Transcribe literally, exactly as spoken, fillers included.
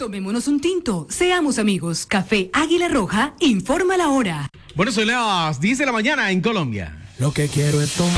Tomémonos un tinto, seamos amigos. Café Águila Roja, informa la hora. Bueno, son las diez de la mañana en Colombia. Lo que quiero es tomar.